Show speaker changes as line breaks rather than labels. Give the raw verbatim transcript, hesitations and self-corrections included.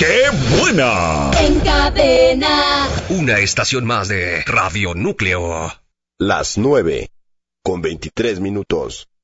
¡Qué buena!
En Cadena.
Una estación más de Radio Núcleo.
Las nueve, con veintitrés minutos.